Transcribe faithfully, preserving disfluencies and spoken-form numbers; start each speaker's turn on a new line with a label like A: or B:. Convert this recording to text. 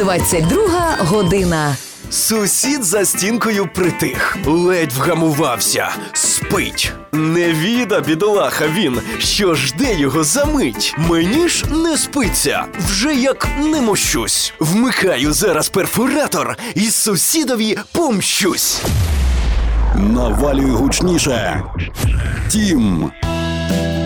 A: двадцять друга година.
B: Сусід за стінкою притих, ледь вгамувався, спить. Не віда, бідолаха він, що жде його за мить. Мені ж не спиться, вже як не мощусь. Вмикаю зараз перфоратор і сусідові помщусь.
C: Навалюй гучніше. Тім.